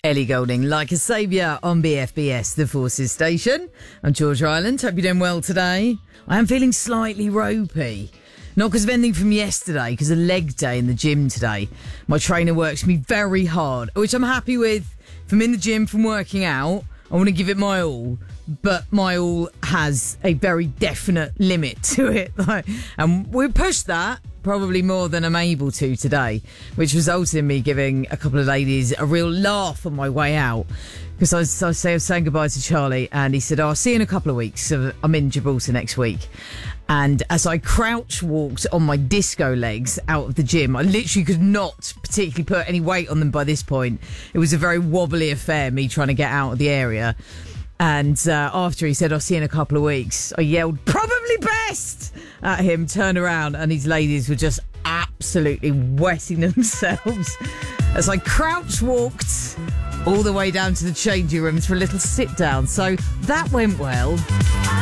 Ellie Goulding, Like a Saviour on BFBS, the Forces Station. I'm George Ireland. Hope you're doing well today. I am feeling slightly ropey. Not because of anything from yesterday, because of leg day in the gym today. My trainer works me very hard, which I'm happy with. If I'm in the gym from working out, I want to give it my all. But my all has a very definite limit to it. And we pushed that probably more than I'm able to today, which resulted in me giving a couple of ladies a real laugh on my way out. Because I was saying goodbye to Charlie, and he said, I'll see you in a couple of weeks. So I'm in Gibraltar next week. And as I crouch walked on my disco legs out of the gym, I literally could not particularly put any weight on them by this point. It was a very wobbly affair, me trying to get out of the area. And after he said, I'll see you in a couple of weeks, I yelled, probably best, at him, turned around, and these ladies were just absolutely wetting themselves as I crouch walked all the way down to the changing rooms for a little sit down. So that went well.